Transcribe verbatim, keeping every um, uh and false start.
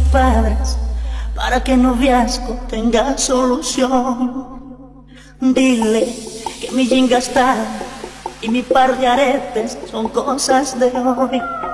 padres para que el noviazgo tenga solución. Dile que mi jinga está y mi par de aretes son cosas de hoy.